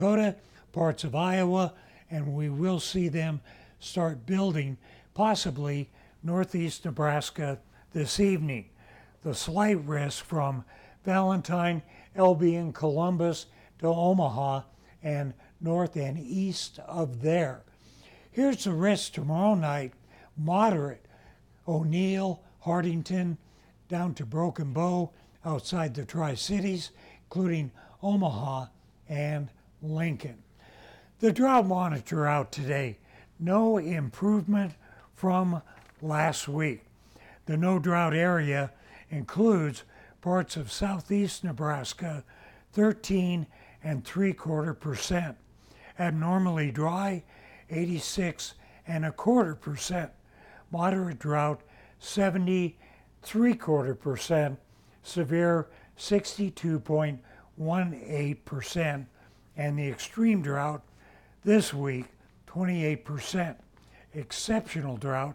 Dakota, parts of Iowa, and we will see them start building possibly northeast Nebraska this evening. The slight risk from Valentine, Albion, Columbus to Omaha and north and east of there. Here's the risk tomorrow night, moderate. O'Neill, Hardington, down to Broken Bow, outside the Tri-Cities, including Omaha and Lincoln. The drought monitor out today. No improvement from last week. The no drought area includes parts of southeast Nebraska, 13.75%. Abnormally dry, 86.25%. Moderate drought, 70.75%. Severe, 62.18%. And the extreme drought this week, 28%. Exceptional drought,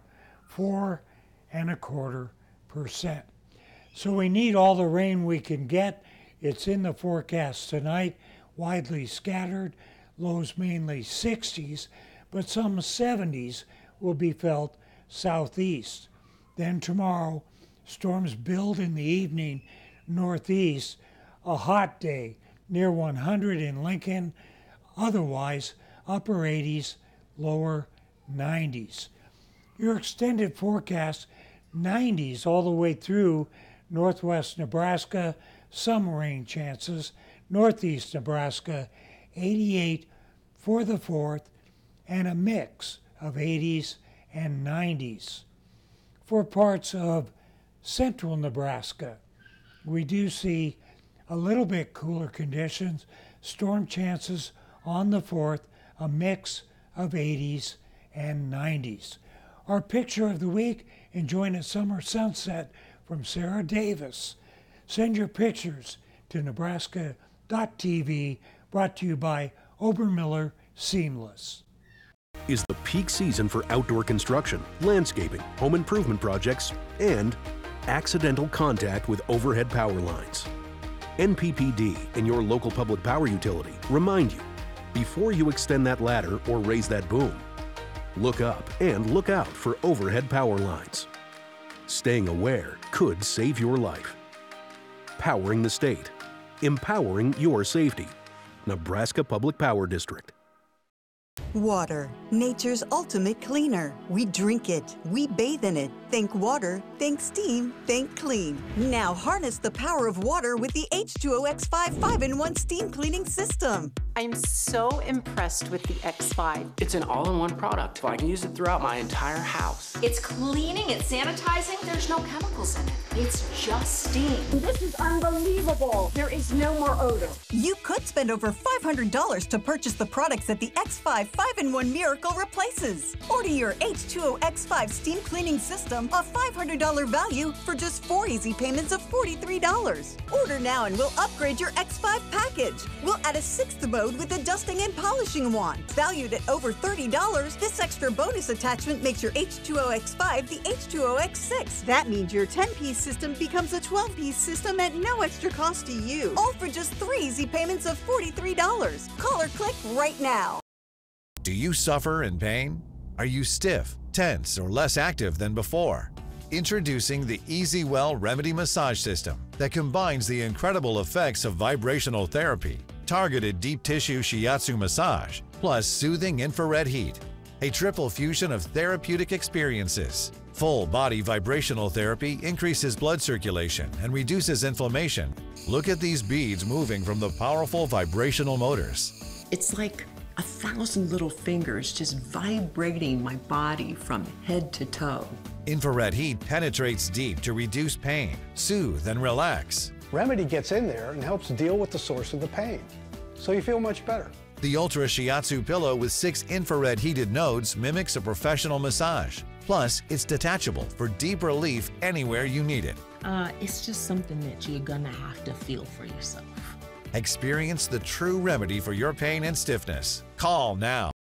4.25%. So we need all the rain we can get. It's in the forecast tonight, widely scattered, lows mainly 60s, but some 70s will be felt southeast. Then tomorrow, storms build in the evening northeast, a hot day near 100 in Lincoln, otherwise upper 80s, lower 90s. Your extended forecast, 90s all the way through northwest Nebraska, some rain chances, northeast Nebraska, 88 for the 4th, and a mix of 80s and 90s. For parts of central Nebraska, we do see a little bit cooler conditions, storm chances on the 4th, a mix of 80s and 90s. Our picture of the week, enjoying a summer sunset from Sarah Davis. Send your pictures to nebraska.tv, brought to you by Obermiller Seamless. Is the peak season for outdoor construction, landscaping, home improvement projects, and accidental contact with overhead power lines. NPPD and your local public power utility remind you, before you extend that ladder or raise that boom, look up and look out for overhead power lines. Staying aware could save your life. Powering the state. Empowering your safety. Nebraska Public Power District. Water, nature's ultimate cleaner. We drink it, we bathe in it. Think water, think steam, think clean. Now harness the power of water with the H2O X5 5-in-1 steam cleaning system. I'm so impressed with the X5. It's an all-in-one product. I can use it throughout my entire house. It's cleaning, it's sanitizing. There's no chemicals in it. It's just steam. This is unbelievable. There is no more odor. You could spend over $500 to purchase the products that the X5 5-in-1 Miracle replaces. Order your H2O X5 steam cleaning system, a $500 value, for just 4 easy payments of $43. Order now and we'll upgrade your X5 package. We'll add a 6th mode with a dusting and polishing wand. Valued at over $30, this extra bonus attachment makes your H2O X5 the H2O X6. That means your 10-piece system becomes a 12-piece system at no extra cost to you. All for just 3 easy payments of $43. Call or click right now. Do you suffer in pain? Are you stiff, tense, or less active than before? Introducing the EasyWell Remedy Massage System that combines the incredible effects of vibrational therapy, targeted deep tissue shiatsu massage, plus soothing infrared heat. A triple fusion of therapeutic experiences. Full body vibrational therapy increases blood circulation and reduces inflammation. Look at these beads moving from the powerful vibrational motors. It's like 1,000 little fingers just vibrating my body from head to toe. Infrared heat penetrates deep to reduce pain, soothe, and relax. Remedy gets in there and helps deal with the source of the pain, so you feel much better. The Ultra Shiatsu pillow with 6 infrared heated nodes mimics a professional massage. Plus, it's detachable for deep relief anywhere you need it. It's just something that you're gonna have to feel for yourself. Experience the true remedy for your pain and stiffness. Call now.